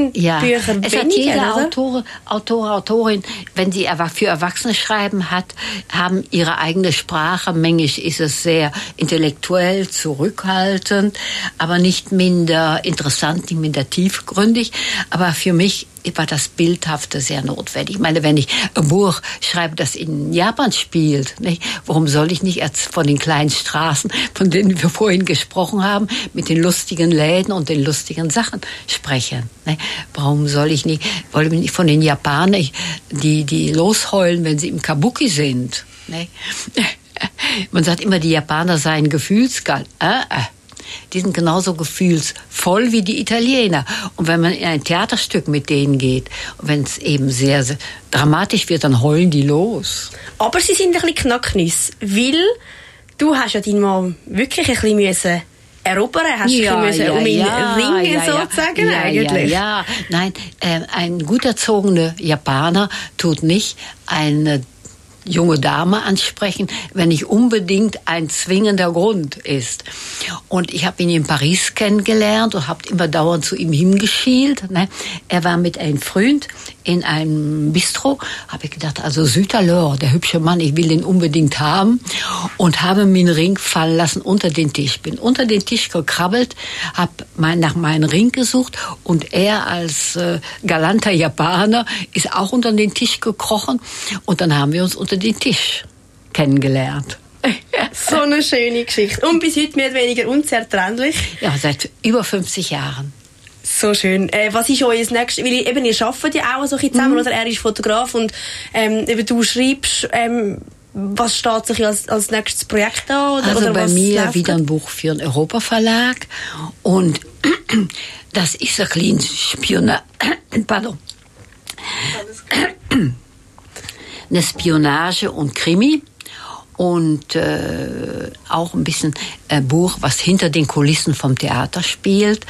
Jugendbücher es weniger, hat jeder oder? Autorin, wenn sie für Erwachsene schreiben haben ihre eigene Sprache. Manchmal ist es sehr intellektuell, zurückhaltend, aber nicht minder interessant, nicht minder tiefgründig. Aber für mich war das Bildhafte sehr notwendig. Ich meine, wenn ich ein Buch schreibe, das in Japan spielt, nicht? Warum soll ich nicht von den kleinen Straßen, von denen wir vorhin gesprochen haben, mit den lustigen Läden und den lustigen Sachen sprechen? Nicht? Warum soll ich nicht von den Japanern, die losheulen, wenn sie im Kabuki sind? Nicht? Man sagt immer, die Japaner seien gefühlskalt. Die sind genauso gefühlsvoll wie die Italiener. Und wenn man in ein Theaterstück mit denen geht, und wenn es eben sehr, sehr dramatisch wird, dann heulen die los. Aber sie sind ein bisschen Knacknüsse, weil du hast ja deinen Mann wirklich ein bisschen müssen erobern, hast du um ihn ringen sozusagen eigentlich. Ja. Nein, ein gut erzogener Japaner tut nicht eine junge Dame ansprechen, wenn nicht unbedingt ein zwingender Grund ist. Und ich habe ihn in Paris kennengelernt und habe immer dauernd zu ihm hingeschielt. Ne? Er war mit einem Freund in einem Bistro. Habe ich gedacht, also Südalor, der hübsche Mann, ich will den unbedingt haben. Und habe mir einen Ring fallen lassen unter den Tisch. Bin unter den Tisch gekrabbelt, habe nach meinem Ring gesucht und er als galanter Japaner ist auch unter den Tisch gekrochen. Und dann haben wir uns unter den Tisch kennengelernt. So eine schöne Geschichte. Und bis heute mehr oder weniger unzertrennlich. Ja, seit über 50 Jahren. So schön. Was ist euer nächstes? Weil eben, ihr arbeitet ja auch so ein bisschen zusammen, oder? Er ist Fotograf und eben du schreibst, was steht sich als nächstes Projekt an? Also oder bei was mir wieder ein Buch für einen Europa-Verlag. Und das ist ein kleines Pardon. Eine Spionage und Krimi. Und auch ein bisschen Buch, was hinter den Kulissen vom Theater spielt.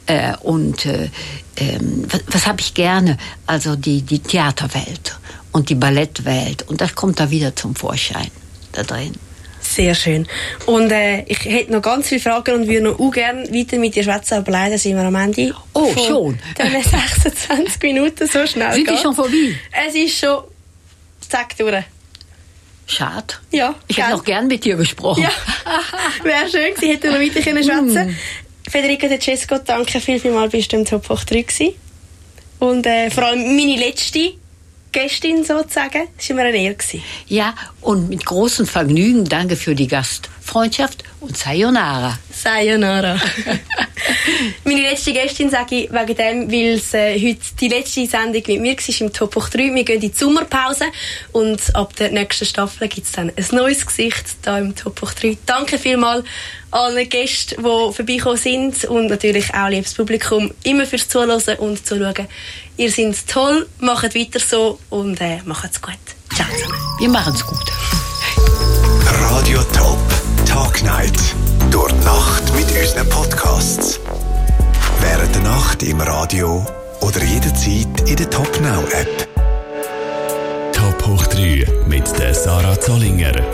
Was habe ich gerne? Also die Theaterwelt und die Ballettwelt. Und das kommt da wieder zum Vorschein da drin. Sehr schön. Und ich hätte noch ganz viele Fragen und würde noch gerne weiter mit dir schwätzen, aber leider sind wir am Ende. Oh, schon? Dann 26 Minuten, so schnell. Sind die schon vorbei? Es ist schon zack durch. Schade. Ja, ich hätte noch gern mit dir gesprochen. Ja, wäre schön gewesen, hätte noch weiter können schwätzen. Federica De Cesco, danke vielmals, bist du im Top Hoch 3 gewesen. Und vor allem meine letzte Gästin sozusagen, das war mir eine Ehre gewesen. Ja, und mit großem Vergnügen danke für die Gastfreundschaft und Sayonara. Sayonara. Meine letzte Gästin sage ich wegen dem, weil es heute die letzte Sendung mit mir war im Top Hoch 3. Wir gehen in die Sommerpause und ab der nächsten Staffel gibt es dann ein neues Gesicht hier im Top Hoch 3. Danke vielmals allen Gästen, die vorbeigekommen sind und natürlich auch liebes Publikum, immer fürs Zuhören und Zuschauen. Ihr seid toll, macht weiter so und macht's gut. Ciao zusammen. Wir machen's gut. Radio Top Talk Night. Durch die Nacht mit unseren Podcasts. Während der Nacht im Radio oder jederzeit in der Top Now App. Top Hoch 3 mit der Sarah Zollinger.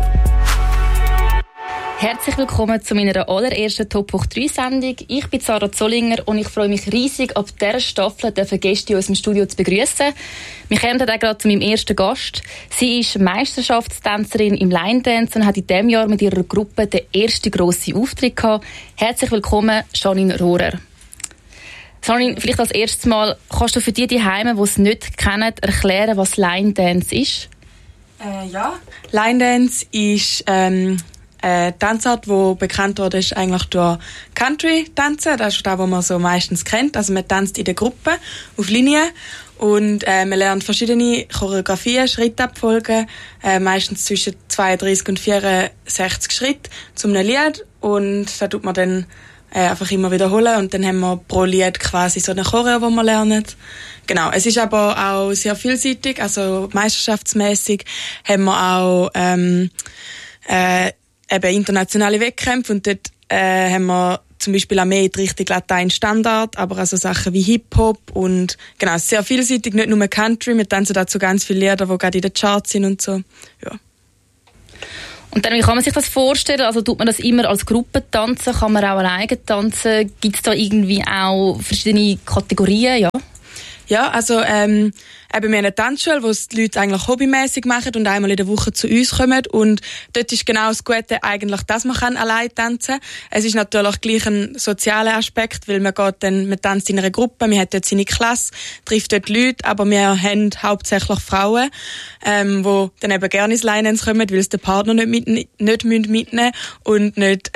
Herzlich willkommen zu meiner allerersten Top Hoch 3 Sendung. Ich bin Sarah Zollinger und ich freue mich riesig, ab dieser Staffel Gäste in unserem Studio zu begrüßen. Wir kommen dann gerade zu meinem ersten Gast. Sie ist Meisterschaftstänzerin im Line Dance und hat in diesem Jahr mit ihrer Gruppe den ersten grossen Auftritt gehabt. Herzlich willkommen, Janine Rohrer. Janine, vielleicht als erstes Mal, kannst du für die Heime, die es nicht kennen, erklären, was Line Dance ist? Ja, Line Dance ist Tanzart, die bekannt wurde, ist eigentlich durch Country-Tanzen. Das ist das, was man so meistens kennt. Also man tanzt in der Gruppe auf Linie und man lernt verschiedene Choreografien, Schrittabfolgen, meistens zwischen 32 und 64 Schritt zu einem Lied und da tut man dann einfach immer wiederholen und dann haben wir pro Lied quasi so eine Choreo, die wir lernen. Genau, es ist aber auch sehr vielseitig, also meisterschaftsmäßig haben wir auch eben internationale Wettkämpfe und dort haben wir zum Beispiel auch mehr in die Richtung Latein-Standard, aber auch so Sachen wie Hip-Hop und genau, sehr vielseitig, nicht nur Country, wir tanzen dazu ganz viele Lieder, die gerade in den Charts sind und so, ja. Und dann, wie kann man sich das vorstellen? Also tut man das immer als Gruppe tanzen? Kann man auch alleine tanzen? Gibt es da irgendwie auch verschiedene Kategorien? Ja. Ja, also eben wir haben eine Tanzschule, wo die Leute eigentlich hobbymäßig machen und einmal in der Woche zu uns kommen. Und dort ist genau das Gute eigentlich, dass man allein tanzen kann. Es ist natürlich gleich ein sozialer Aspekt, weil man tanzt in einer Gruppe, man hat dort seine Klasse, trifft dort Leute, aber wir haben hauptsächlich Frauen, die dann eben gerne ins Line Dance kommen, weil es der Partner nicht mitnehmen und nicht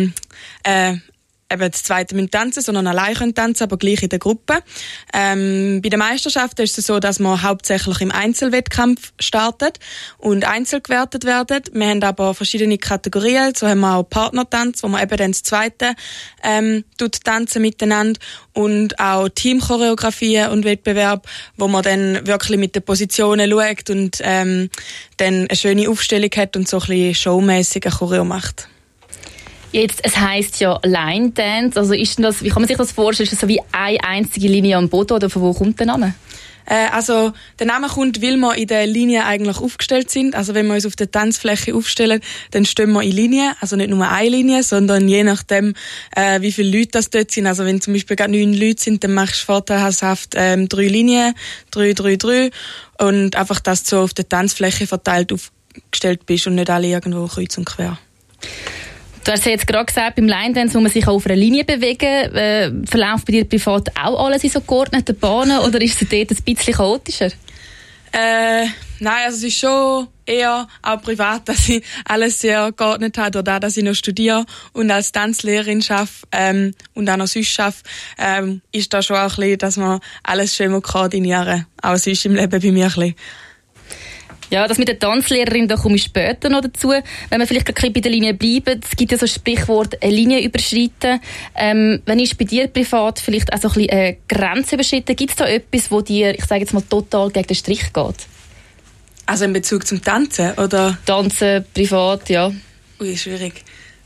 eben das Zweite müssen tanzen, sondern allein können tanzen, aber gleich in der Gruppe. Bei den Meisterschaften ist es so, dass man hauptsächlich im Einzelwettkampf startet und einzeln gewertet werden. Wir haben aber verschiedene Kategorien. So haben wir auch Partnertanz, wo man eben dann das Zweite tanzen miteinander, und auch Teamchoreografien und Wettbewerb, wo man dann wirklich mit den Positionen schaut und dann eine schöne Aufstellung hat und so ein bisschen showmässig eine Choreo macht. Jetzt, es heisst ja Line Dance. Also ist denn das, wie kann man sich das vorstellen? Ist das so wie eine einzige Linie am Boden, oder von wo kommt der Name? Also der Name kommt, weil wir in der Linie eigentlich aufgestellt sind. Also wenn wir uns auf der Tanzfläche aufstellen, dann stehen wir in Linie. Also nicht nur eine Linie, sondern je nachdem, wie viele Leute das dort sind. Also wenn zum Beispiel gerade 9 Leute sind, dann machst du vorteilhaft 3 Linien, 3, 3, 3. Und einfach, dass du so auf der Tanzfläche verteilt aufgestellt bist und nicht alle irgendwo kreuz und quer. Du hast ja jetzt gerade gesagt, beim Line Dance muss man sich auch auf einer Linie bewegen. Verläuft bei dir privat auch alles in so geordneten Bahnen, oder ist es dort ein bisschen chaotischer? Nein, also es ist schon eher auch privat, dass ich alles sehr geordnet habe, dadurch, dass ich noch studiere und als Tanzlehrerin arbeite und auch noch sonst arbeite, ist da schon auch ein bisschen, dass man alles schön koordinieren kann. Auch sonst im Leben bei mir ein bisschen. Ja, das mit der Tanzlehrerin, da komme ich später noch dazu. Wenn wir vielleicht ein bisschen bei der Linie bleiben, es gibt ja so ein Sprichwort, eine Linie überschreiten. Wenn ist bei dir privat vielleicht auch so ein bisschen eine Grenze überschritten? Gibt es da etwas, wo dir, ich sage jetzt mal, total gegen den Strich geht? Also in Bezug zum Tanzen, oder? Tanzen, privat, ja. Ui, schwierig.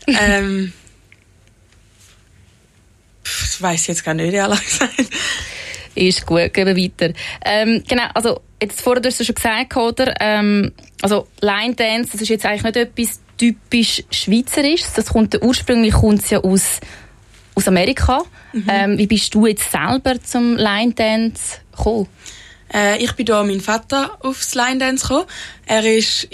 Das weiss ich jetzt gar nicht, ehrlich gesagt. Ist gut, gehen wir weiter. Genau, also jetzt vorher hast du schon gesagt, oder? Also Line Dance, das ist jetzt eigentlich nicht etwas typisch Schweizerisches. Das kommt ursprünglich ja aus Amerika. Mhm. Wie bist du jetzt selber zum Line Dance gekommen? Ich bin da mein Vater aufs Line Dance gekommen. Er ist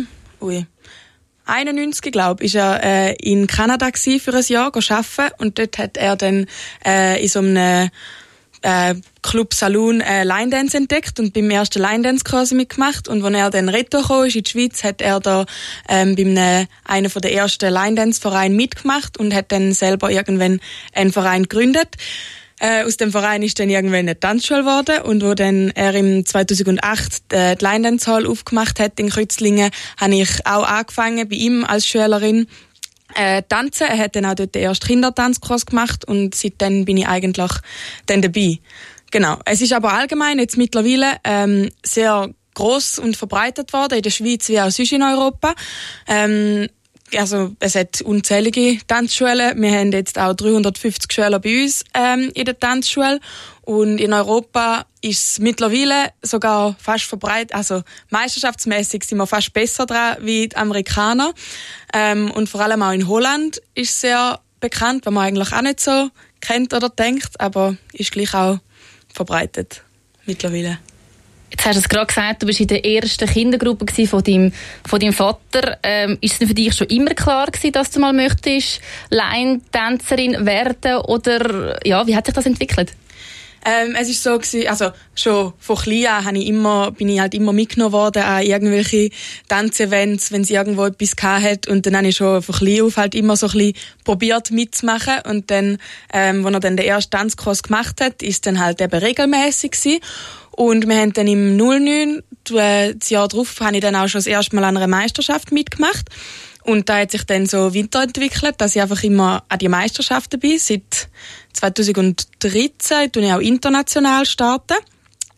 91, glaube ich, ist er in Kanada gsi für ein Jahr arbeiten, und dort hat er dann in so einem Club Saloon Line Dance entdeckt und beim ersten Line Dance Kurs mitgemacht, und als er dann retour ist in die Schweiz, hat er da bei einer der ersten Line Dance Vereine mitgemacht und hat dann selber irgendwann einen Verein gegründet. Aus dem Verein ist dann irgendwann eine Tanzschule geworden, und wo dann er im 2008 die Line Dance Hall aufgemacht hat in Kreuzlingen, habe ich auch angefangen bei ihm als Schülerin tanzen. Er hat dann auch dort den ersten Kindertanzkurs gemacht, und seitdem bin ich eigentlich dann dabei. Genau. Es ist aber allgemein jetzt mittlerweile sehr gross und verbreitet worden, in der Schweiz wie auch sonst in Europa. Also es hat unzählige Tanzschulen. Wir haben jetzt auch 350 Schüler bei uns in der Tanzschule. Und in Europa ist es mittlerweile sogar fast verbreitet. Also meisterschaftsmäßig sind wir fast besser dran wie die Amerikaner. Und vor allem auch in Holland ist es sehr bekannt, was man eigentlich auch nicht so kennt oder denkt, aber ist gleich auch verbreitet mittlerweile. Jetzt hast du es gerade gesagt, du bist in der ersten Kindergruppe von deinem Vater. Ist es denn für dich schon immer klar gewesen, dass du mal möchtest Line-Tänzerin werden? Oder ja, wie hat sich das entwickelt? Es ist so gewesen, also schon von klein an bin ich halt immer mitgenommen worden an irgendwelche Tanzevents, wenn sie irgendwo etwas gehabt, und dann habe ich schon von klein auf halt immer so ein bisschen probiert mitzumachen, und dann, als er dann den ersten Tanzkurs gemacht hat, ist dann halt eben regelmäßig gewesen. Und wir haben dann im 09, das Jahr darauf, habe ich dann auch schon das erste Mal an einer Meisterschaft mitgemacht. Und da hat sich dann so weiterentwickelt, dass ich einfach immer an die Meisterschaften bin. Seit 2013 tue ich auch international starten.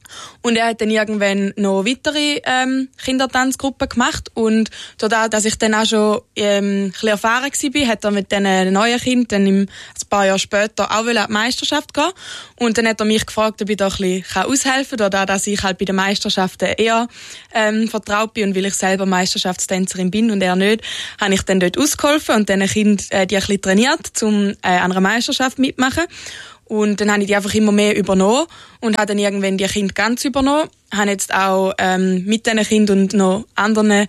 Und er hat dann irgendwann noch weitere Kindertanzgruppen gemacht. Und dadurch, dass ich dann auch schon ein bisschen erfahren war, hat er mit diesen neuen Kindern dann ein paar Jahre später auch an die Meisterschaft gehen. Und dann hat er mich gefragt, ob ich da ein bisschen aushelfen kann, dadurch, dass ich halt bei den Meisterschaften eher vertraut bin und weil ich selber Meisterschaftstänzerin bin und er nicht, habe ich dann dort ausgeholfen und diesen Kindern die ein bisschen trainiert, um an einer Meisterschaft mitmachen. Und dann habe ich die einfach immer mehr übernommen und habe dann irgendwann die Kinder ganz übernommen. Habe jetzt auch mit diesen Kindern und noch anderen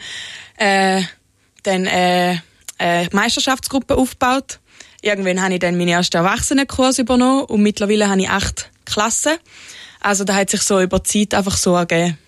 Meisterschaftsgruppen aufgebaut. Irgendwann habe ich dann meinen ersten Erwachsenenkurs übernommen und mittlerweile habe ich 8 Klassen. Also da hat sich so über die Zeit einfach so ergeben.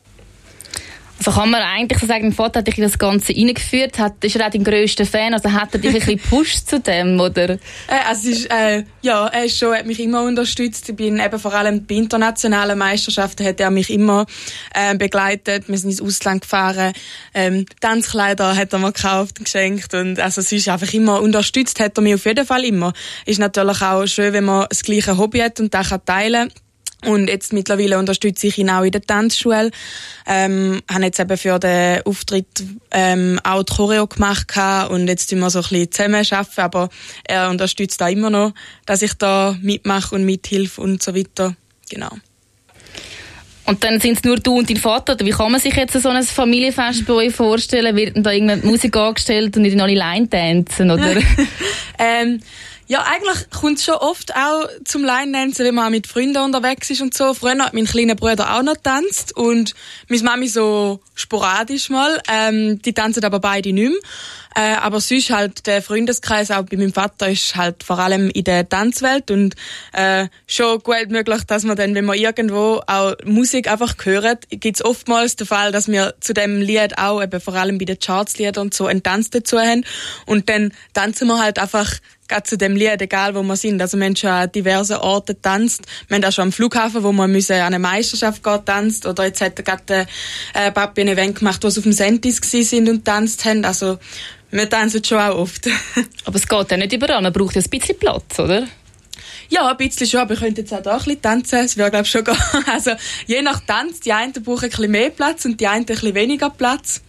Also kann man eigentlich so sagen, dein Vater hat dich in das Ganze reingeführt, ist er auch dein grösster Fan, also hat er dich ein bisschen gepusht zu dem, oder? Also er ist schon, hat mich immer unterstützt. Ich bin eben vor allem bei internationalen Meisterschaften hat er mich immer begleitet. Wir sind ins Ausland gefahren, Tanzkleider hat er mir gekauft und geschenkt und also es ist einfach immer unterstützt, hat er mich auf jeden Fall immer. Ist natürlich auch schön, wenn man das gleiche Hobby hat und das kann teilen. Und jetzt mittlerweile unterstütze ich ihn auch in der Tanzschule. Habe jetzt eben für den Auftritt auch die Choreo gemacht und jetzt tun wir so ein bisschen zusammen arbeiten, aber er unterstützt auch immer noch, dass ich da mitmache und mithilfe und so weiter. Genau. Und dann sind es nur du und dein Vater, oder wie kann man sich jetzt so ein Familienfest bei euch vorstellen? Wird denn da irgendeine Musik angestellt und ihr alle Line tanzen, oder? Ja, eigentlich kommt es schon oft auch zum Line-Dancen, wenn man auch mit Freunden unterwegs ist und so. Früher hat mein kleiner Bruder auch noch getanzt und meine Mami so sporadisch mal. Die tanzen aber beide nicht mehr. Aber sonst halt der Freundeskreis auch bei meinem Vater ist halt vor allem in der Tanzwelt und schon gut möglich, dass man dann, wenn man irgendwo auch Musik einfach hört, gibt's oftmals den Fall, dass wir zu dem Lied auch eben vor allem bei den Chartsliedern und so einen Tanz dazu haben und dann tanzen wir halt einfach gerade zu dem Lied, egal wo wir sind. Also wir haben schon an diversen Orten getanzt. Wir haben auch schon am Flughafen, wo wir an eine Meisterschaft gehen, getanzt. Oder jetzt hat gerade Papi ein Event gemacht, wo sie auf dem Sentis sind und getanzt haben. Also wir tanzen schon auch oft. Aber es geht ja nicht überall. Man braucht ja ein bisschen Platz, oder? Ja, ein bisschen schon, aber ich könnte jetzt auch da ein bisschen tanzen. Es würde, glaube ich, schon gehen. Also je nach Tanz, die einen brauchen ein bisschen mehr Platz und die einen ein bisschen weniger Platz.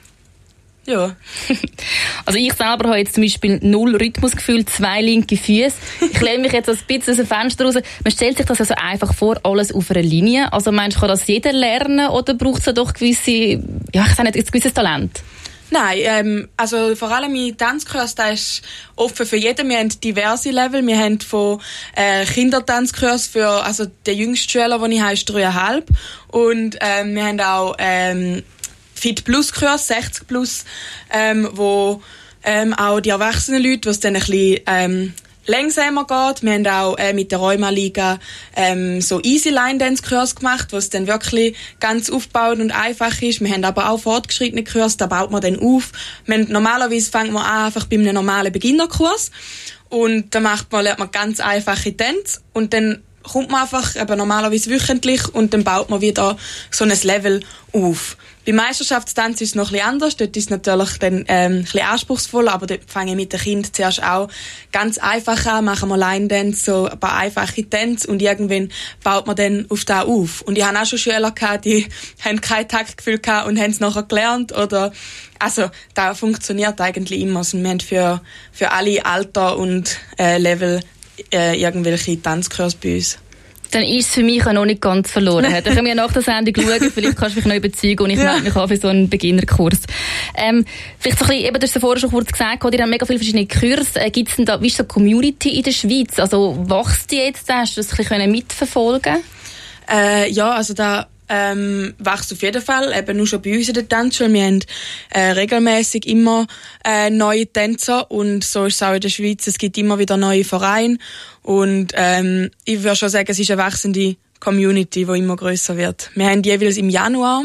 Ja. Also ich selber habe jetzt zum Beispiel 0 Rhythmusgefühl, 2 linke Füße. Ich lehne mich jetzt ein bisschen aus dem Fenster raus. Man stellt sich das also einfach vor, alles auf einer Linie. Also meinst du, kann das jeder lernen oder braucht es ja doch gewisse, ja, ich sage nicht, ein gewisses Talent? Nein, also vor allem in Tanzkurs, da ist offen für jeden. Wir haben diverse Level. Wir haben von Kindertanzkurs für, also der jüngste Schüler, den ich habe, ist 3,5. Und wir haben auch Fit Plus Kurs, 60 Plus, wo auch die erwachsenen Leute, wo es dann ein bisschen langsamer geht. Wir haben auch mit der Rheuma-Liga so Easy Line Dance Kurs gemacht, wo es dann wirklich ganz aufgebaut und einfach ist. Wir haben aber auch fortgeschrittene Kurs, da baut man dann auf. Normalerweise fängt man an einfach bei einem normalen Beginnerkurs und da lernt man ganz einfache Tänze und dann kommt man einfach eben normalerweise wöchentlich und dann baut man wieder so ein Level auf. Beim Meisterschaftstanz ist es noch ein bisschen anders. Dort ist es natürlich dann ein bisschen anspruchsvoller, aber dort fange ich mit den Kindern zuerst auch ganz einfach an, machen wir Line-Dance, so ein paar einfache Tänze und irgendwann baut man dann auf das auf. Und ich habe auch schon Schüler gehabt, die haben kein Taktgefühl gehabt und haben es nachher gelernt oder also da funktioniert eigentlich immer. Also wir haben für alle Alter und Level irgendwelche Tanzkurse bei uns. Dann ist es für mich auch noch nicht ganz verloren. Dann können wir nach der Sendung schauen, vielleicht kannst du mich noch überzeugen und ich melde mich an für so einen Beginnerkurs. Vielleicht so ein bisschen, eben, du hast es vorher schon kurz gesagt, ihr habt mega viele verschiedene Kurse. Gibt es denn da, wie ist so Community in der Schweiz? Also wächst die jetzt? Hast du das ein bisschen mitverfolgen? Ja, also da wächst auf jeden Fall, eben nur schon bei uns in der Tanzschule. Wir haben regelmäßig immer neue Tänzer und so ist es auch in der Schweiz. Es gibt immer wieder neue Vereine und ich würde schon sagen, es ist eine wachsende Community, die immer grösser wird. Wir haben jeweils im Januar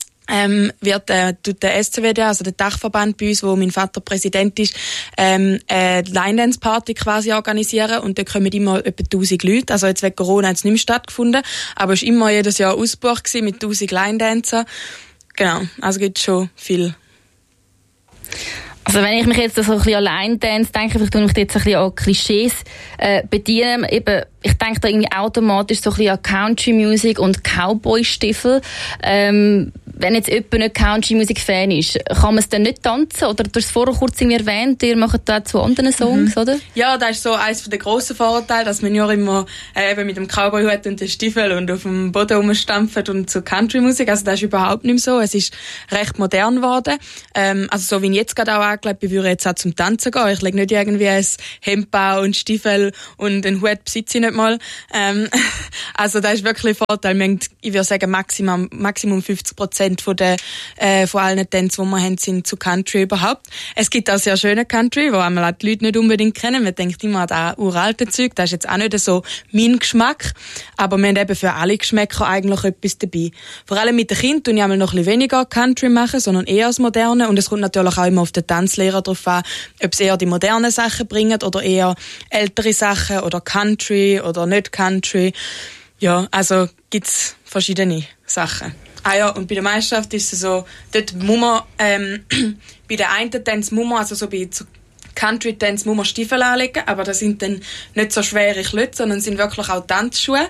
tut der SCWD, also der Dachverband bei uns, wo mein Vater Präsident ist, eine Line-Dance-Party quasi organisieren und da kommen immer etwa 1000 Leute. Also jetzt wegen Corona hat es nicht mehr stattgefunden, aber es war immer jedes Jahr ausgebucht gewesen mit 1000 Line-Dancer. Genau, also gibt schon viel. Also wenn ich mich jetzt so ein bisschen allein dance, denke ich, tue ich jetzt ein bisschen an Klischees bedienen. Eben, ich denke da irgendwie automatisch so ein bisschen an Country-Music und Cowboy-Stiefel. Wenn jetzt jemand nicht Country-Music-Fan ist, kann man es dann nicht tanzen? Oder du hast es vorher kurz erwähnt, ihr macht da zu anderen Songs, oder? Ja, das ist so eines der grossen Vorurteile, dass man ja immer eben mit dem Cowboy-Hut und den Stiefel und auf dem Boden rumstampft und zu Country-Musik. Also das ist überhaupt nicht mehr so. Es ist recht modern geworden. Also so wie ich jetzt gerade auch angelegt bin, würde ich jetzt auch zum Tanzen gehen. Ich lege nicht irgendwie ein Hemd und Stiefel und einen Hut besitze ich nicht mal. Also das ist wirklich ein Vorteil. Ich würde sagen, Maximum 50% von allen Tänzen, die wir haben, sind zu Country überhaupt. Es gibt auch sehr schöne Country, wo einmal die Leute nicht unbedingt kennen. Man denkt immer an das uralte Zeug. Das ist jetzt auch nicht so mein Geschmack. Aber wir haben eben für alle Geschmäcker eigentlich etwas dabei. Vor allem mit den Kindern tun ich einmal noch ein bisschen weniger Country machen, sondern eher das Moderne. Und es kommt natürlich auch immer auf den Tanzlehrer drauf an, ob es eher die modernen Sachen bringen oder eher ältere Sachen oder Country oder nicht Country. Ja, also gibt's verschiedene Sachen. Ah ja, und bei der Meisterschaft ist es so, dort muss man, bei der einen Tanz muss man, also so bei Country-Tanz muss man Stiefel anlegen, aber das sind dann nicht so schwere Klötze, sondern sind wirklich auch Tanzschuhe.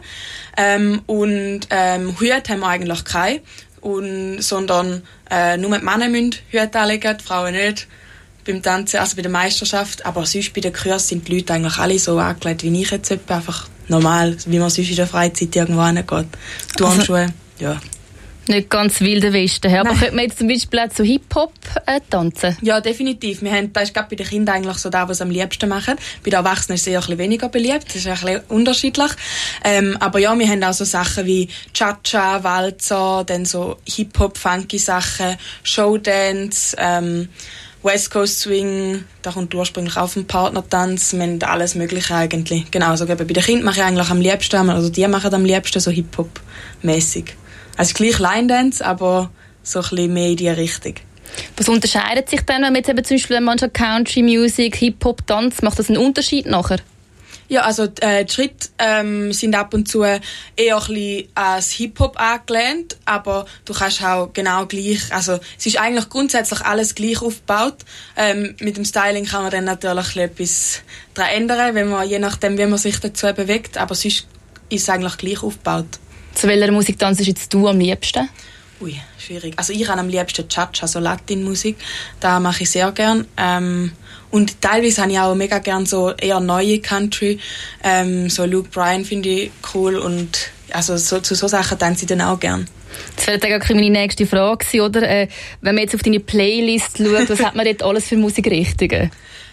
Hüte haben wir eigentlich keine, sondern nur die Männer müssen Hüte anlegen, die Frauen nicht. Beim Tanzen, also bei der Meisterschaft, aber sonst bei den Kursen sind die Leute eigentlich alle so angelegt, wie ich jetzt etwa, einfach normal, wie man sonst in der Freizeit irgendwo hingeht. Turnschuhe, ja. Nicht ganz wilde Westen, aber könnte man jetzt zum Beispiel auch zu Hip-Hop tanzen? Ja, definitiv. Das ist gerade bei den Kindern eigentlich so das, was sie am liebsten machen. Bei den Erwachsenen ist es eher ein bisschen weniger beliebt, das ist ein bisschen unterschiedlich. Aber ja, wir haben auch so Sachen wie Cha-Cha, Walzer, dann so Hip-Hop-Funky-Sachen, Showdance, West Coast Swing, da kommt ursprünglich auch vom Partnertanz, wir haben alles Mögliche eigentlich. Genau, so bei den Kindern mache ich eigentlich am liebsten, also die machen am liebsten so Hip-Hop-mäßig. Also gleich Line-Dance, aber so ein bisschen mehr in die Richtung. Was unterscheidet sich denn, wenn man jetzt eben zum Beispiel manchmal Country-Music, Hip-Hop-Tanz, macht das einen Unterschied nachher? Ja, also die Schritte sind ab und zu eher ein bisschen als Hip-Hop angelehnt, aber du kannst auch genau gleich, also es ist eigentlich grundsätzlich alles gleich aufgebaut. Mit dem Styling kann man dann natürlich etwas daran ändern, je nachdem, wie man sich dazu bewegt, aber sonst ist es eigentlich gleich aufgebaut. Zu welcher Musik tanzt jetzt du am liebsten? Ui, schwierig. Also ich habe am liebsten Cha-Cha, so Latin-Musik. Da mache ich sehr gern. Und teilweise habe ich auch mega gern so eher neue Country. So Luke Bryan finde ich cool und also zu so Sachen tanze ich dann auch gern. Das wäre dann meine nächste Frage, oder? Wenn man jetzt auf deine Playlist schaut, was hat man dort alles für Musikrichtungen?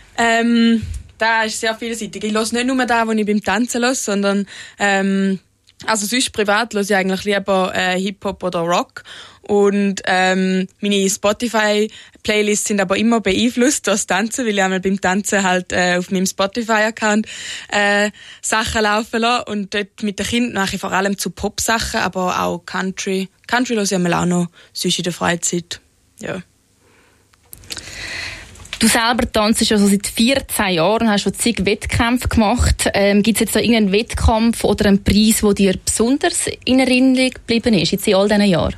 Da ist sehr vielseitig. Ich höre nicht nur das, was ich beim Tanzen höre, sondern also sonst privat höre ich eigentlich lieber Hip-Hop oder Rock. Und meine Spotify-Playlists sind aber immer beeinflusst durch das Tanzen, weil ich einmal beim Tanzen halt auf meinem Spotify-Account Sachen laufen lasse. Und dort mit den Kindern mache ich vor allem zu Pop-Sachen, aber auch Country. Country höre ich einmal auch noch sonst in der Freizeit. Ja. Du selber tanzt schon seit 14 Jahren, hast schon zig Wettkämpfe gemacht. Gibt es jetzt da irgendeinen Wettkampf oder einen Preis, der dir besonders in Erinnerung geblieben ist, jetzt in all diesen Jahren?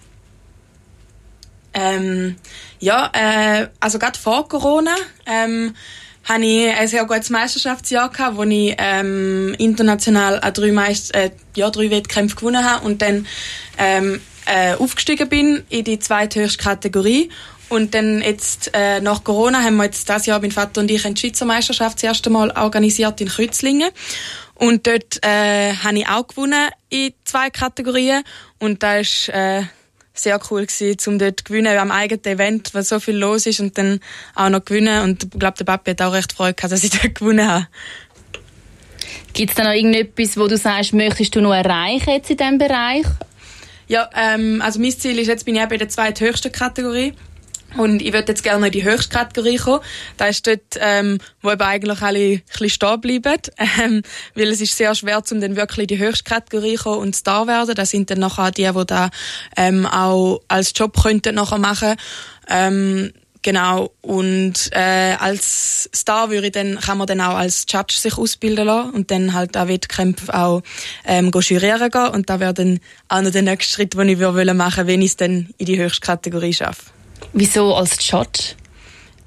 Also gerade vor Corona hatte ich ein sehr gutes Meisterschaftsjahr gehabt, wo ich international an 3 Wettkämpfe gewonnen habe und dann aufgestiegen bin in die zweithöchste Kategorie. Und dann jetzt, nach Corona haben wir jetzt dieses Jahr, mein Vater und ich, eine Schweizer Meisterschaft das erste Mal organisiert in Kreuzlingen. Und dort habe ich auch gewonnen in 2 Kategorien. Und das war sehr cool gewesen, um dort zu gewinnen am eigenen Event, weil so viel los ist und dann auch noch gewinnen. Und ich glaube, der Papi hat auch recht Freude gehabt, dass ich dort gewonnen habe. Gibt es da noch irgendetwas, wo du sagst, möchtest du noch erreichen jetzt in diesem Bereich? Ja, also mein Ziel ist, jetzt bin ich eben in der zweithöchsten Kategorie. Und ich würde jetzt gerne in die höchste Kategorie kommen. Das ist dort, wo eben eigentlich alle ein bisschen stehen bleiben. Weil es ist sehr schwer, um dann wirklich in die höchste Kategorie zu kommen und Star werden. Das sind dann nachher die da auch als Job könnten nachher machen. Genau. Und als Star kann man dann auch als Judge sich ausbilden lassen und dann halt an Wettkämpfen auch jurieren gehen. Und das wäre dann auch noch der nächste Schritt, den ich machen würde, wenn ich es dann in die höchste Kategorie schaffe. Wieso als Judge?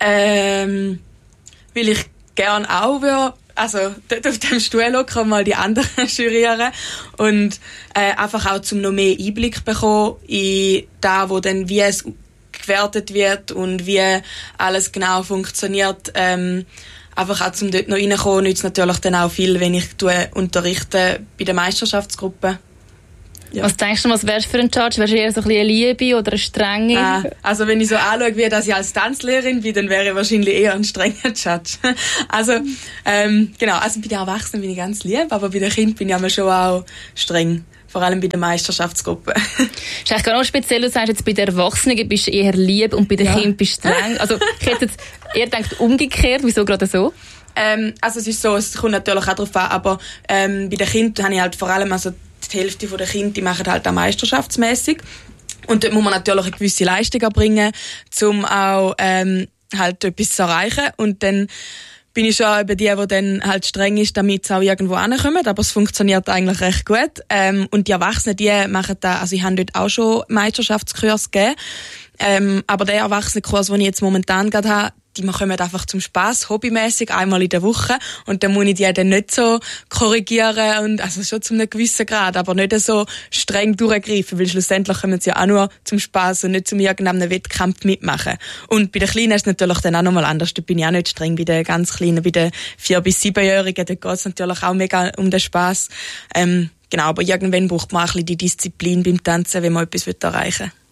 Weil ich gerne auch würde, also dort auf dem Stuhl locker mal die anderen jurieren und einfach auch zum noch mehr Einblick bekommen in da, wo dann wie es gewertet wird und wie alles genau funktioniert. Einfach auch zum dort noch reinkommen, nützt natürlich dann auch viel, wenn ich unterrichte bei der Meisterschaftsgruppe. Ja. Was denkst du, was wärst du für ein Judge? Wärst du eher so ein bisschen eine Liebe oder eine Strenge? Also wenn ich so anschaue, wie dass ich als Tanzlehrerin bin, dann wäre ich wahrscheinlich eher ein strenger Judge. Also genau, also bei den Erwachsenen bin ich ganz lieb, aber bei den Kindern bin ich aber schon auch streng. Vor allem bei der Meisterschaftsgruppe. Das ist eigentlich gar noch speziell, du sagst jetzt, bei den Erwachsenen bist du eher lieb und bei den Kindern bist du streng. Also ich hätte jetzt eher gedacht, umgekehrt. Wieso gerade so? Also es ist so, es kommt natürlich auch darauf an, aber bei den Kindern habe ich halt vor allem, also die Hälfte der Kinder, die machen halt auch meisterschaftsmässig. Und dort muss man natürlich eine gewisse Leistung erbringen, um auch halt etwas zu erreichen. Und dann bin ich schon eben die dann halt streng ist, damit sie auch irgendwo hinkommen. Aber es funktioniert eigentlich recht gut. Und die Erwachsenen, die machen da, also ich habe dort auch schon Meisterschaftskurs gegeben. Aber der Erwachsenenkurs, den ich jetzt momentan gerade habe, die kommen einfach zum Spass, hobbymäßig einmal in der Woche. Und dann muss ich die dann nicht so korrigieren und, also schon zu einem gewissen Grad, aber nicht so streng durchgreifen, weil schlussendlich kommen sie ja auch nur zum Spass und nicht zum irgendeinem Wettkampf mitmachen. Und bei den Kleinen ist es natürlich dann auch nochmal anders. Da bin ich auch nicht streng bei den ganz Kleinen, bei den 4- bis 7-Jährigen. Da geht es natürlich auch mega um den Spass. Genau, aber irgendwann braucht man auch ein bisschen die Disziplin beim Tanzen, wenn man etwas erreichen will.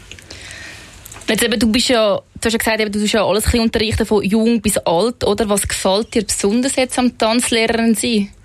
Jetzt eben, du hast ja gesagt, du tust ja alles ein bisschen unterrichten, von jung bis alt, oder? Was gefällt dir besonders jetzt am Tanzlehrerin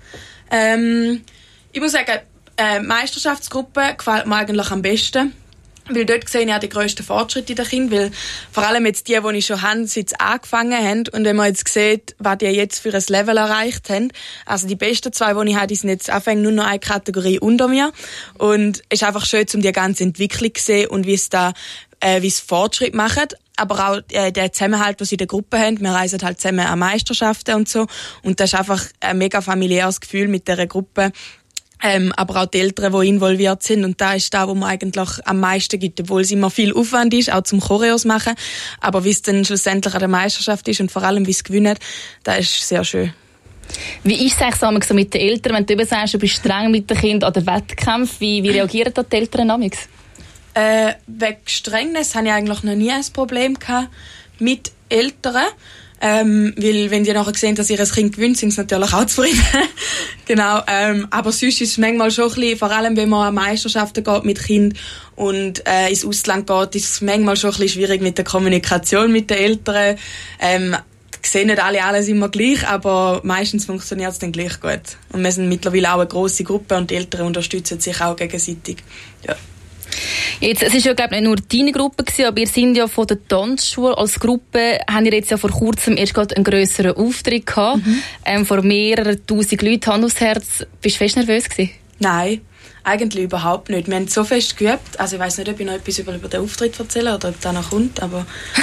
sein? Ich muss sagen, Meisterschaftsgruppe gefällt mir eigentlich am besten. Weil dort sehe ich auch die grössten Fortschritte in den Kindern, weil vor allem jetzt die ich schon habe, seit sie angefangen haben, und wenn man jetzt sieht, was die jetzt für ein Level erreicht haben, also die besten 2, die ich habe, die sind jetzt anfangen nur noch eine Kategorie unter mir, und es ist einfach schön, um die ganze Entwicklung zu sehen und wie es Fortschritt machen, aber auch der Zusammenhalt, den sie in der Gruppe haben. Wir reisen halt zusammen an Meisterschaften und so, und das ist einfach ein mega familiäres Gefühl mit dieser Gruppe. Aber auch die Eltern, die involviert sind. Und da ist da, wo man eigentlich am meisten gibt, obwohl es immer viel Aufwand ist, auch zum Choreos machen. Aber wie es dann schlussendlich an der Meisterschaft ist und vor allem, wie es gewinnt, das ist sehr schön. Wie ist es eigentlich so mit den Eltern, wenn du eben sagst, du bist streng mit den Kindern an den Wettkämpfen? Wie reagieren da die Eltern damals? Wegen Strengnis hatte ich eigentlich noch nie ein Problem gehabt mit Eltern. Weil, wenn die nachher sehen, dass ihr Kind gewinnt, sind sie natürlich auch zufrieden. Genau. Aber sonst ist es manchmal schon ein bisschen, vor allem wenn man an Meisterschaften geht mit Kind und ins Ausland geht, ist es manchmal schon ein bisschen schwierig mit der Kommunikation mit den Eltern. Sehen nicht alle alles immer gleich, aber meistens funktioniert es dann gleich gut. Und wir sind mittlerweile auch eine grosse Gruppe und die Eltern unterstützen sich auch gegenseitig. Ja. Jetzt, es ist ja, glaube ich, nicht nur deine Gruppe gewesen, aber ihr seid ja von der Tanzschule als Gruppe, habt ihr jetzt ja vor kurzem erst gerade einen grösseren Auftritt gehabt, vor mehreren 1000 Leuten, Hand aufs Herz. Bist du fest nervös gewesen? Nein, eigentlich überhaupt nicht. Wir haben so fest geübt, also ich weiss nicht, ob ich noch etwas über den Auftritt erzähle oder ob der noch kommt, aber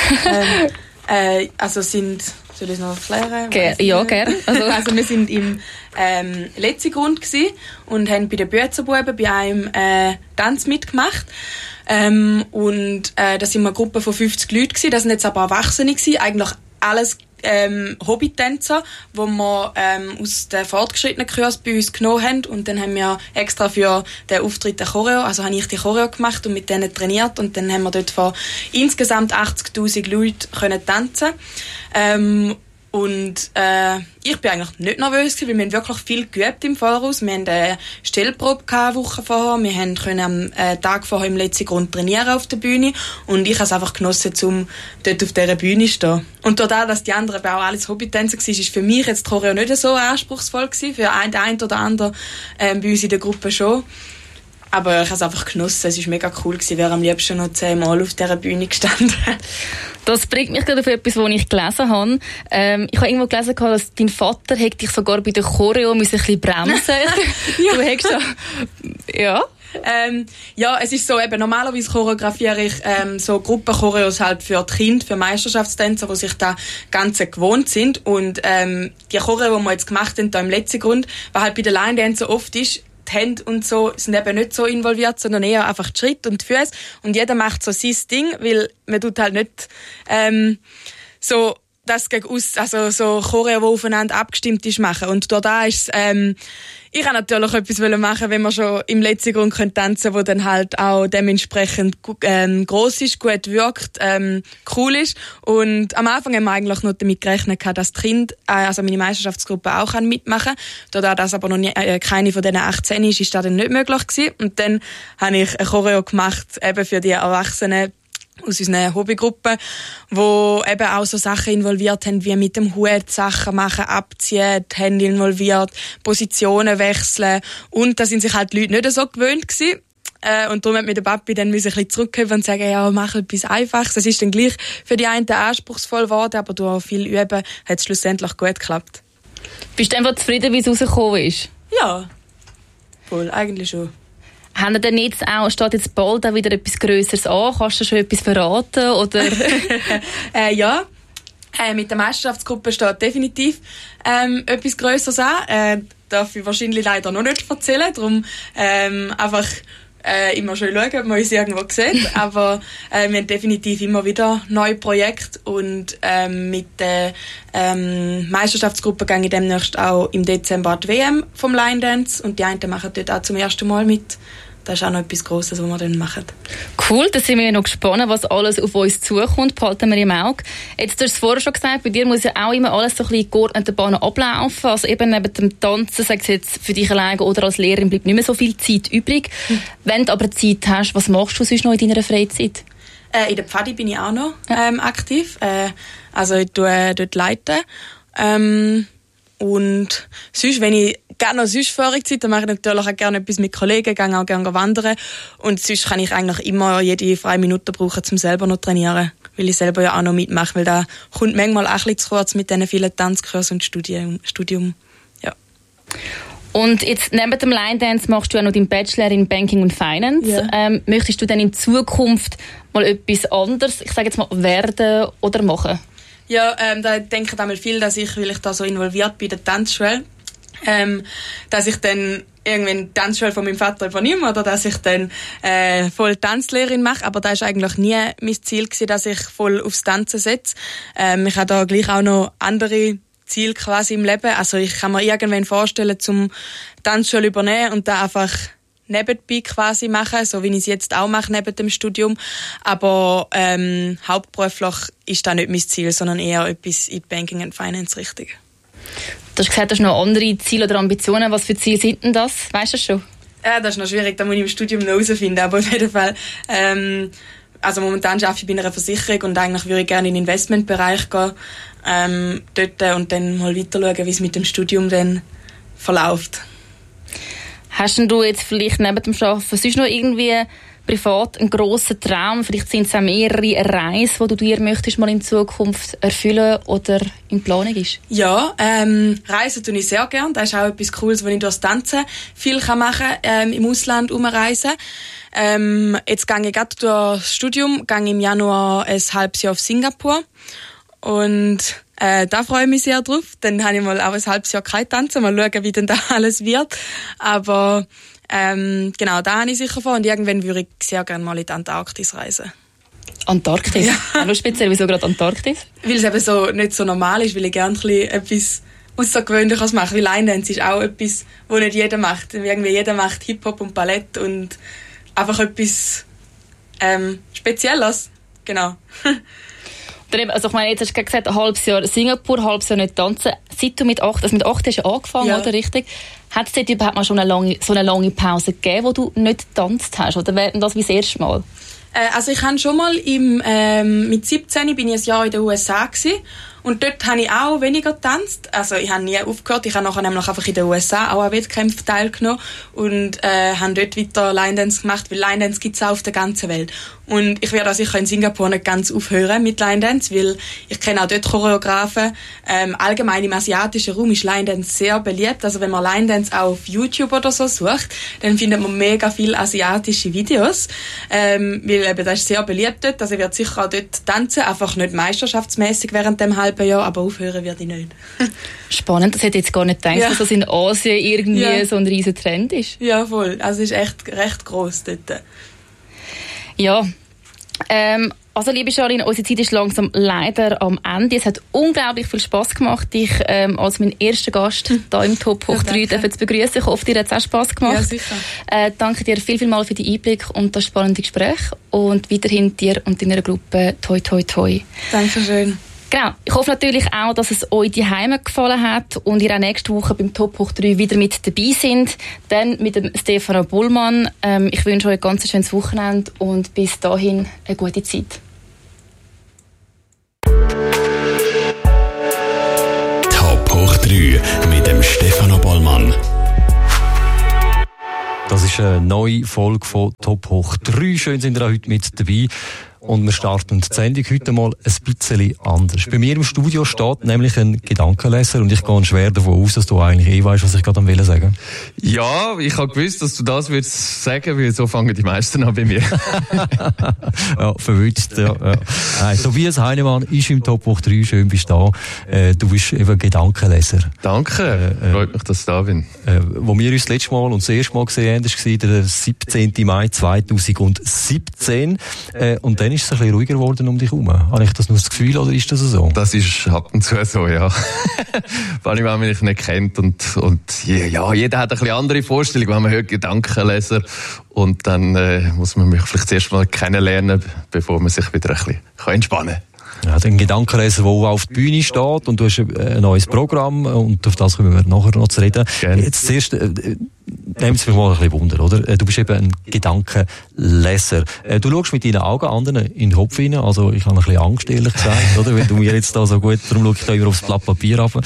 also soll ich es noch erklären? Ja, gerne. Also wir sind im letzten Grund gsi und haben bei den Büetzenbuben bei einem Tanz mitgemacht. Und da sind wir eine Gruppe von 50 Leuten gsi. Das sind jetzt aber Erwachsene gsi, eigentlich alles Hobbytänzer, die wir aus den fortgeschrittenen Kurs bei uns genommen haben. Und dann haben wir extra für den Auftritt eine Choreo, also habe ich die Choreo gemacht und mit denen trainiert. Und dann haben wir dort vor insgesamt 80'000 Leuten können tanzen. Und ich bin eigentlich nicht nervös gewesen, weil wir haben wirklich viel geübt im Voraus. Wir haben eine Stellprobe eine Woche vorher. Wir können am Tag vorher im letzten Grund trainieren auf der Bühne. Und ich habe es einfach genossen, um dort auf dieser Bühne zu stehen. Und dadurch, dass die anderen auch alles Hobbytänzer waren, ist für mich jetzt die Choreo nicht so anspruchsvoll gewesen. Für den einen oder anderen bei uns in der Gruppe schon. Aber ich habe es einfach genossen. Es war mega cool gewesen. Ich wäre am liebsten noch 10 Mal auf dieser Bühne gestanden. Das bringt mich gerade auf etwas, was ich gelesen habe. Ich habe irgendwo gelesen, dass dein Vater dich sogar bei der Choreo ein bisschen bremsen. Ja. Du hättest ja. Ja, es ist so, eben, normalerweise choreografiere ich so Gruppenchoreos halt für die Kinder, für Meisterschaftstänzer, die sich da Ganze gewohnt sind. Und die Choreo, die wir jetzt gemacht haben, da im letzten Grund, was halt bei den Line Dance oft ist, die Hände und so sind eben nicht so involviert, sondern eher einfach die Schritte und die Füße. Und jeder macht so sein Ding, weil man tut halt nicht so das gegen also so Choreo, die aufeinander abgestimmt ist, machen. Und da ist ich wollte natürlich etwas machen, wenn man schon im letzten Grund tanzen können, wo dann halt auch dementsprechend gross ist, gut wirkt, cool ist. Und am Anfang haben wir eigentlich noch damit gerechnet, dass die Kinder, also meine Meisterschaftsgruppe auch mitmachen kann. Da das aber noch nie, keine von diesen 18 ist das dann nicht möglich gewesen. Und dann habe ich ein Choreo gemacht, eben für die Erwachsenen, aus unseren Hobbygruppen, wo eben auch so Sachen involviert haben, wie mit dem Hut Sachen machen, abziehen, die Hände involviert, Positionen wechseln. Und da sind sich halt die Leute nicht so gewöhnt gewesen. Und darum hat mir der Papi dann ein bisschen zurückgeben und sagen, ja, mach etwas Einfaches. Es ist dann gleich für die einen anspruchsvoll geworden, aber durch viel Üben hat es schlussendlich gut geklappt. Bist du einfach zufrieden, wie es rausgekommen ist? Ja, voll, eigentlich schon. Haben ihr denn jetzt auch, steht jetzt bald auch wieder etwas Grösseres an? Kannst du schon etwas verraten? Oder? Ja, mit der Meisterschaftsgruppe steht definitiv etwas Grösseres an. Darf ich wahrscheinlich leider noch nicht erzählen. Darum einfach immer schön schauen, ob man uns irgendwo sieht. Aber wir haben definitiv immer wieder neue Projekte. Und mit der Meisterschaftsgruppe gehe ich demnächst auch im Dezember die WM vom Line Dance. Und die einen machen dort auch zum ersten Mal mit. Das ist auch noch etwas Grosses, was wir dann machen. Cool, da sind wir ja noch gespannt, was alles auf uns zukommt. Behalten wir im Auge. Jetzt, du hast es vorher schon gesagt, bei dir muss ja auch immer alles so ein bisschen in geordneten Bahnen ablaufen. Also eben neben dem Tanzen, sagst du jetzt für dich alleine oder als Lehrerin, bleibt nicht mehr so viel Zeit übrig. Wenn du aber Zeit hast, was machst du sonst noch in deiner Freizeit? In der Pfadi bin ich auch noch aktiv. Also ich tue dort leiten. Und sonst, wenn ich gerne noch sonst Vorigkeit, dann mache ich natürlich auch gerne etwas mit Kollegen, gehe auch gerne wandern. Und sonst kann ich eigentlich immer jede freie Minute brauchen, um selber noch trainieren. Weil ich selber ja auch noch mitmache, weil da kommt manchmal auch ein bisschen zu kurz mit diesen vielen Tanzkursen und Studium. Ja. Und jetzt neben dem Line Dance machst du ja noch deinen Bachelor in Banking und Finance. Ja. Möchtest du dann in Zukunft mal etwas anderes, ich sage jetzt mal, werden oder machen? Ja, da denke ich einmal viel, dass ich, weil ich da so involviert bin, der Tanzschule, dass ich dann irgendwann die Tanzschule von meinem Vater übernehme oder dass ich dann voll Tanzlehrerin mache. Aber das war eigentlich nie mein Ziel gewesen, dass ich voll aufs Tanzen setze. Ich habe da gleich auch noch andere Ziele quasi im Leben. Also ich kann mir irgendwann vorstellen, zum Tanzschule übernehmen und da einfach nebenbei quasi machen, so wie ich es jetzt auch mache neben dem Studium. Aber hauptberuflich ist das nicht mein Ziel, sondern eher etwas in Banking and Finance richtig. Du hast gesagt, du hast noch andere Ziele oder Ambitionen. Was für Ziele sind denn das? Weißt du schon? Ja, das ist noch schwierig, da muss ich im Studium noch herausfinden. Aber auf jeden Fall, also momentan arbeite ich bei einer Versicherung und eigentlich würde ich gerne in den Investmentbereich gehen. Dort und dann mal weiter schauen, wie es mit dem Studium dann verläuft. Hast du jetzt vielleicht neben dem Arbeiten sonst noch irgendwie privat einen grossen Traum? Vielleicht sind es auch mehrere Reisen, die du dir möchtest mal in Zukunft erfüllen oder in Planung ist? Ja, reisen tue ich sehr gerne. Das ist auch etwas Cooles, was ich durchs Tanzen viel machen kann, im Ausland umreisen. Jetzt gehe ich gerade durch das Studium, gehe im Januar ein halbes Jahr auf Singapur. Und da freue ich mich sehr drauf. Dann habe ich mal auch ein halbes Jahr kein Tanzen. Mal schauen, wie denn da alles wird. Aber genau, da habe ich sicher vor. Und irgendwann würde ich sehr gerne mal in die Antarktis reisen. Antarktis? Ja. Auch speziell, wieso gerade Antarktis? Weil es eben so nicht so normal ist, weil ich gerne etwas Außergewöhnliches mache. Weil Line Dance ist auch etwas, was nicht jeder macht. Irgendwie jeder macht Hip-Hop und Ballett und einfach etwas Spezielles. Genau. Also ich meine, jetzt hast du gesagt, ein halbes Jahr Singapur, ein halbes Jahr nicht tanzen. Seit du mit 8 hast du ja angefangen, ja. Oder richtig? Hat es dort überhaupt mal schon so eine lange Pause gegeben, wo du nicht getanzt hast? Oder wäre das wie das erste Mal? Also ich habe schon mal mit 17 bin ich ein Jahr in den USA gewesen. Und dort habe ich auch weniger getanzt. Also ich habe nie aufgehört. Ich habe nachher nämlich einfach in den USA auch an Wettkämpfen teilgenommen und habe dort weiter Line Dance gemacht, weil Line Dance gibt es auch auf der ganzen Welt. Und ich werde sicher in Singapur nicht ganz aufhören mit Line Dance, weil ich kenne auch dort Choreografen. Allgemein im asiatischen Raum ist Line Dance sehr beliebt. Also wenn man Line Dance auch auf YouTube oder so sucht, dann findet man mega viele asiatische Videos. Weil eben das ist sehr beliebt dort. Also ich werde sicher auch dort tanzen, einfach nicht meisterschaftsmäßig während dem halben Jahr, aber aufhören werde ich nicht. Spannend, das hätte ich jetzt gar nicht gedacht, dass das in Asien irgendwie so ein riesen Trend ist. Ja, voll. Also es ist echt recht gross dort. Ja, Also, liebe Charlene, unsere Zeit ist langsam leider am Ende. Es hat unglaublich viel Spass gemacht, dich als mein erster Gast hier im Top Hoch 3 zu begrüßen. Ich hoffe, dir hat es auch Spass gemacht. Ja, sicher. Danke dir viel für den Einblick und das spannende Gespräch. Und weiterhin dir und deiner Gruppe toi toi toi. Dankeschön. Genau. Ich hoffe natürlich auch, dass es euch die Heime gefallen hat und ihr auch nächste Woche beim Top Hoch 3 wieder mit dabei sind. Dann mit dem Stefano Bollmann. Ich wünsche euch ein ganz schönes Wochenende und bis dahin eine gute Zeit. Top Hoch 3 mit dem Stefano Bollmann. Das ist eine neue Folge von Top Hoch 3. Schön sind ihr auch heute mit dabei. Und wir starten die Sendung heute mal ein bisschen anders. Bei mir im Studio steht nämlich ein Gedankenleser und ich gehe schwer davon aus, dass du eigentlich weißt, was ich gerade sagen wollte. Ja, ich habe gewusst, dass du das würdest sagen, weil so fangen die meisten an bei mir. Ja, verwünscht, ja. Nein, Tobias Heinemann ist im Top Hoch 3, schön bist du da. Du bist eben Gedankenleser. Danke, freut mich, dass ich da bin. Wo wir uns das letzte Mal und das erste Mal gesehen haben, das war der 17. Mai 2017. Und dann ist es ein bisschen ruhiger geworden um dich herum. Habe ich das nur das Gefühl, oder ist das so? Das ist ab und zu so, ja. Vor allem, wenn man mich nicht kennt und ja, jeder hat ein bisschen andere Vorstellungen, wenn man hört Gedankenleser und dann muss man mich vielleicht zuerst mal kennenlernen, bevor man sich wieder ein bisschen entspannen kann. Ja, den Gedankenleser, der auf der Bühne steht und du hast ein neues Programm und auf das kommen wir nachher noch zu reden. Gerne. Jetzt zuerst, nehmt es mich mal ein bisschen Wunder, oder? Du bist eben ein Gedankenleser. Du schaust mit deinen Augen anderen in den Kopf hinein, also ich habe ein bisschen Angst, ehrlich gesagt, oder? Wenn du mir jetzt da so gut, darum schaue ich da immer aufs Blatt Papier runter.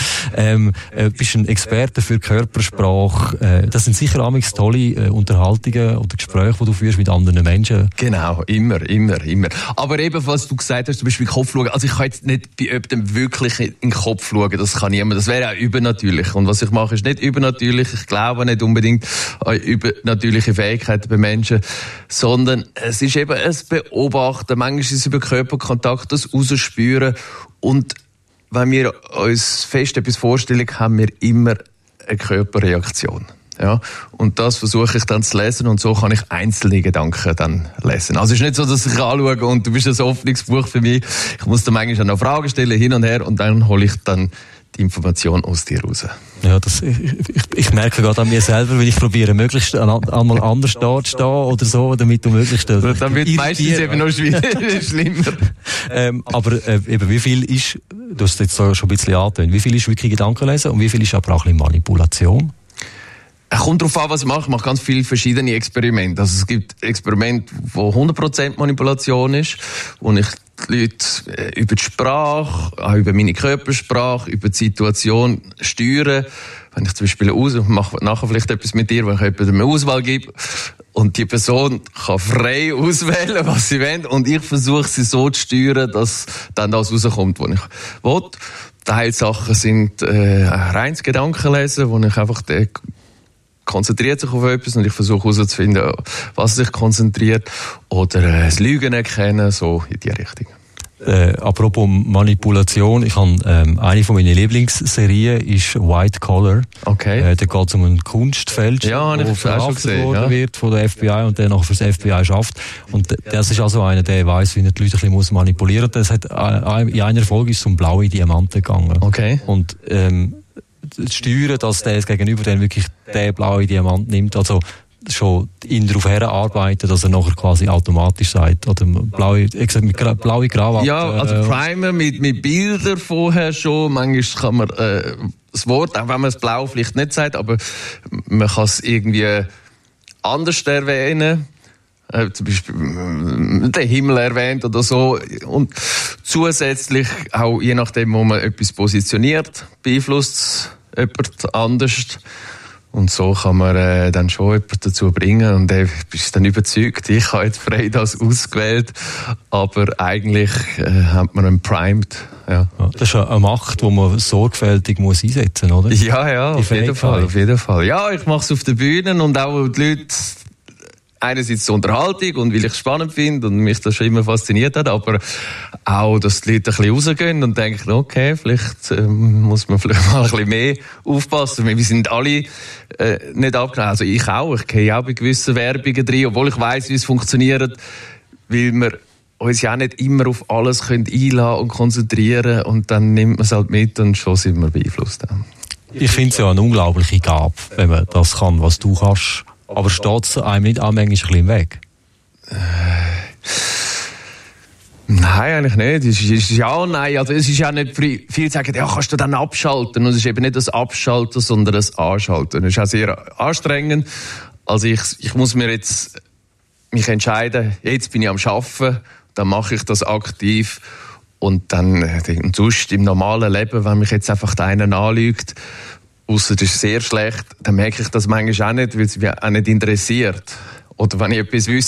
Bist ein Experte für Körpersprache. Das sind sicher amigs tolle Unterhaltungen oder Gespräche, die du führst mit anderen Menschen. Genau, immer. Aber eben, was du gesagt hast, du bist mit dem Kopf schauen. Also ich kann jetzt nicht bei jemandem wirklich in den Kopf schauen, das kann niemand. Das wäre auch übernatürlich. Und was ich mache, ist nicht übernatürlich. Ich glaube nicht unbedingt an übernatürliche Fähigkeiten bei Menschen, sondern es ist eben ein Beobachten. Manchmal ist es über Körperkontakt, das rausspüren. Und wenn wir uns fest etwas vorstellen, haben wir immer eine Körperreaktion. Ja, und das versuche ich dann zu lesen und so kann ich einzelne Gedanken dann lesen. Also es ist nicht so, dass ich anschaue und du bist ein Hoffnungsbuch für mich. Ich muss dann manchmal noch Fragen stellen, hin und her, und dann hole ich dann die Information aus dir raus. Ja, ich merke gerade an mir selber, wenn ich probiere, möglichst einmal anders da zu stehen oder so, damit du möglichst... Dann wird meistens eben noch schlimmer. Aber eben, wie viel ist, du hast es jetzt schon ein bisschen angetönt, wie viel ist wirklich Gedankenlesen und wie viel ist aber auch ein bisschen Manipulation? Es kommt darauf an, was ich mache. Ich mache ganz viele verschiedene Experimente. Also es gibt Experimente, wo 100% Manipulation ist, wo ich die Leute über die Sprache, auch über meine Körpersprache, über die Situation steuere. Wenn ich zum Beispiel mache nachher vielleicht etwas mit dir, wenn ich jemandem eine Auswahl gebe und die Person kann frei auswählen, was sie will, und ich versuche sie so zu steuern, dass dann das rauskommt, was ich will. Teilsachen sind reines Gedankenlesen, wo ich einfach konzentriert sich auf etwas und ich versuche herauszufinden, was sich konzentriert, oder das Lügen erkennen, so in die Richtung. Apropos Manipulation, ich habe eine von meinen Lieblingsserien ist White Collar. Okay. Da geht es um ein Kunstfälscher, ja, der verhaftet worden wird von der FBI und der nachher für das FBI schafft. Und das ist also einer, der weiss, wie er die Leute ein bisschen manipulieren muss. In einer Folge ist es um blaue Diamanten gegangen. Okay. Und steuern, dass der Gegenüber dann wirklich den blauen Diamant nimmt, also schon ihn darauf herarbeiten, dass er nachher quasi automatisch sagt, oder blaue Krawatte. Ja, also Primer mit Bildern vorher schon, manchmal kann man das Wort, auch wenn man das Blau vielleicht nicht sagt, aber man kann es irgendwie anders erwähnen. Zum Beispiel den Himmel erwähnt oder so. Und zusätzlich auch, je nachdem, wo man etwas positioniert, beeinflusst es jemand anders. Und so kann man dann schon jemanden dazu bringen. Und er ist dann überzeugt, ich habe jetzt frei das ausgewählt. Aber eigentlich hat man ihn primed. Ja. Das ist eine Macht, die man sorgfältig muss einsetzen muss, oder? Ja, auf jeden Fall. Ja, ich mache es auf der Bühne und auch die Leute... Einerseits zur Unterhaltung und weil ich es spannend finde und mich das schon immer fasziniert hat, aber auch, dass die Leute ein bisschen rausgehen und denken, okay, vielleicht muss man vielleicht mal ein bisschen mehr aufpassen. Wir sind alle nicht abgenommen. Also ich auch. Ich gehe auch bei gewissen Werbungen drin, obwohl ich weiss, wie es funktioniert, weil man uns ja auch nicht immer auf alles einlassen und konzentrieren und dann nimmt man es halt mit und schon sind wir beeinflusst. Ich finde es ja eine unglaubliche Gabe, wenn man das kann, was du kannst. Aber steht es einem nicht auch manchmal ein bisschen im Weg? Nein, eigentlich nicht. Es ist ja und nein. Also es ist ja nicht, viele sagen, ja, kannst du dann abschalten? Und es ist eben nicht das Abschalten, sondern das Anschalten. Es ist auch sehr anstrengend. Also ich muss mir jetzt mich entscheiden, jetzt bin ich am Arbeiten, dann mache ich das aktiv. Und dann, und sonst im normalen Leben, wenn mich jetzt einfach einer anlügt, ausser das ist sehr schlecht, dann merke ich das manchmal auch nicht, weil es mich auch nicht interessiert. Oder wenn ich etwas wüsste,